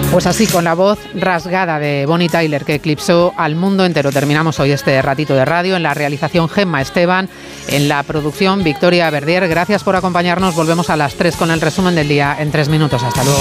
Pues así, con la voz rasgada de Bonnie Tyler, que eclipsó al mundo entero. Terminamos hoy este ratito de radio. En la realización, Gemma Esteban. En la producción, Victoria Verdier. Gracias por acompañarnos. Volvemos a las 3 con el resumen del día en 3 minutos. Hasta luego.